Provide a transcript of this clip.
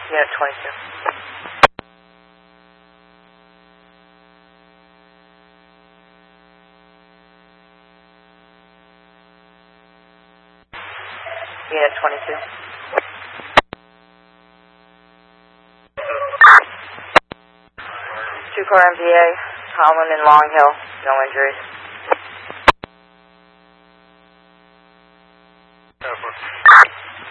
Unit 22. Unit 22. 2-car MVA, Tomlin and Long Hill, no injuries.